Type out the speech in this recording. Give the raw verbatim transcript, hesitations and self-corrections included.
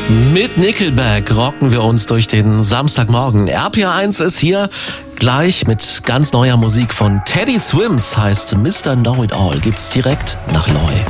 Mit Nickelback rocken wir uns durch den Samstagmorgen. R P R eins ist hier gleich mit ganz neuer Musik von Teddy Swims, heißt Mister Know It All. Gibt's direkt nach Loi.